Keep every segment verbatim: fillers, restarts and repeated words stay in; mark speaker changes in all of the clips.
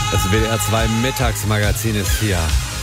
Speaker 1: Das W D R zwei Mittagsmagazin ist hier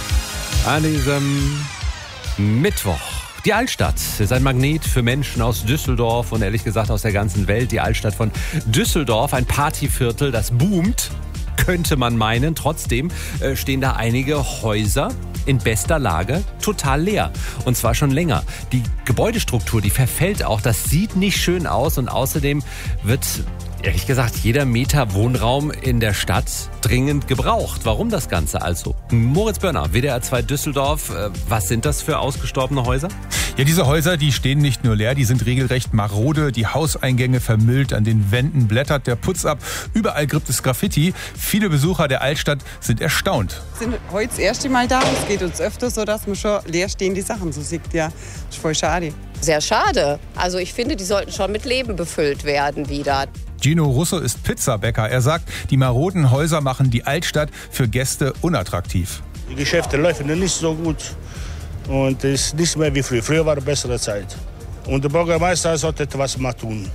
Speaker 1: an diesem Mittwoch. Die Altstadt ist ein Magnet für Menschen aus Düsseldorf und ehrlich gesagt aus der ganzen Welt. Die Altstadt von Düsseldorf, ein Partyviertel, das boomt, könnte man meinen. Trotzdem äh, stehen da einige Häuser in bester Lage total leer. Und zwar schon länger. Die Gebäudestruktur, die verfällt auch. Das sieht nicht schön aus und außerdem wird, ehrlich gesagt, jeder Meter Wohnraum in der Stadt dringend gebraucht. Warum das Ganze also? Moritz Börner, W D R zwei Düsseldorf. Was sind das für ausgestorbene Häuser?
Speaker 2: Ja, diese Häuser, die stehen nicht nur leer, die sind regelrecht marode. Die Hauseingänge vermüllt, an den Wänden blättert der Putz ab. Überall gibt es Graffiti. Viele Besucher der Altstadt sind erstaunt.
Speaker 3: Wir sind heute das erste Mal da. Es geht uns öfter so, dass man schon leerstehende Sachen so sieht. Ja, das ist voll schade.
Speaker 4: Sehr schade. Also ich finde, die sollten schon mit Leben befüllt werden wieder.
Speaker 2: Gino Russo ist Pizzabäcker. Er sagt, die maroden Häuser machen die Altstadt für Gäste unattraktiv.
Speaker 5: Die Geschäfte laufen nicht so gut und es ist nicht mehr wie früher. Früher war eine bessere Zeit. Und der Bürgermeister sollte etwas mal tun.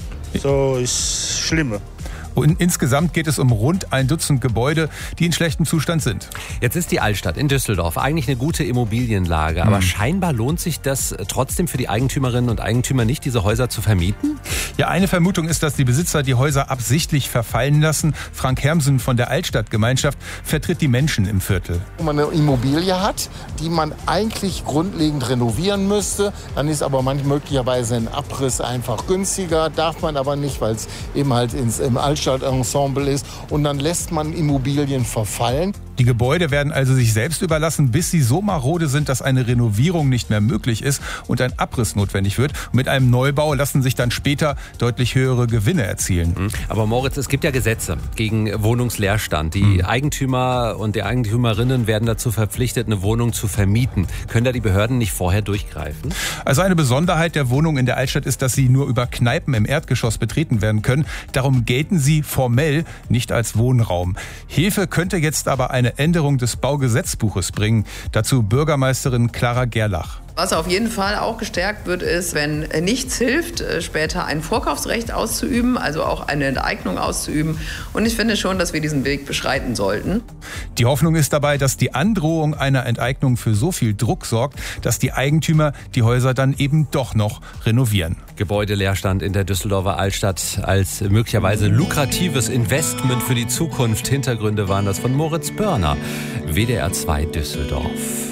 Speaker 5: So ist schlimmer.
Speaker 2: Und insgesamt geht es um rund ein Dutzend Gebäude, die in schlechtem Zustand sind.
Speaker 1: Jetzt ist die Altstadt in Düsseldorf eigentlich eine gute Immobilienlage. Aber hm. scheinbar lohnt sich das trotzdem für die Eigentümerinnen und Eigentümer nicht, diese Häuser zu vermieten?
Speaker 2: Ja, eine Vermutung ist, dass die Besitzer die Häuser absichtlich verfallen lassen. Frank Hermsen von der Altstadtgemeinschaft vertritt die Menschen im Viertel.
Speaker 6: Wenn man eine Immobilie hat, die man eigentlich grundlegend renovieren müsste, dann ist aber manchmal möglicherweise ein Abriss einfach günstiger. Darf man aber nicht, weil es eben halt ins, im Altstadt Ensemble ist und dann lässt man Immobilien verfallen.
Speaker 2: Die Gebäude werden also sich selbst überlassen, bis sie so marode sind, dass eine Renovierung nicht mehr möglich ist und ein Abriss notwendig wird. Und mit einem Neubau lassen sich dann später deutlich höhere Gewinne erzielen.
Speaker 1: Aber Moritz, es gibt ja Gesetze gegen Wohnungsleerstand. Die mhm. Eigentümer und die Eigentümerinnen werden dazu verpflichtet, eine Wohnung zu vermieten. Können da die Behörden nicht vorher durchgreifen?
Speaker 2: Also eine Besonderheit der Wohnung in der Altstadt ist, dass sie nur über Kneipen im Erdgeschoss betreten werden können. Darum gelten sie formell nicht als Wohnraum. Hilfe könnte jetzt aber eine Änderung des Baugesetzbuches bringen. Dazu Bürgermeisterin Clara Gerlach.
Speaker 7: Was auf jeden Fall auch gestärkt wird, ist, wenn nichts hilft, später ein Vorkaufsrecht auszuüben, also auch eine Enteignung auszuüben. Und ich finde schon, dass wir diesen Weg beschreiten sollten.
Speaker 2: Die Hoffnung ist dabei, dass die Androhung einer Enteignung für so viel Druck sorgt, dass die Eigentümer die Häuser dann eben doch noch renovieren.
Speaker 1: Gebäudeleerstand in der Düsseldorfer Altstadt als möglicherweise lukratives Investment für die Zukunft. Hintergründe waren das von Moritz Börner, W D R zwei Düsseldorf.